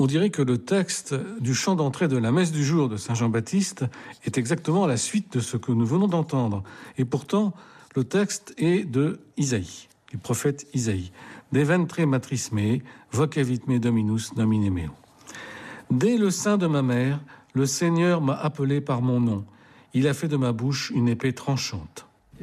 On dirait que le texte du chant d'entrée de la messe du jour de Saint Jean-Baptiste est exactement la suite de ce que nous venons d'entendre. Et pourtant, le texte est de Isaïe, du prophète Isaïe. Deventre matris mei, vocavit me Dominus nomine meo. Dès le sein de ma mère, le Seigneur m'a appelé par mon nom. Il a fait de ma bouche une épée tranchante.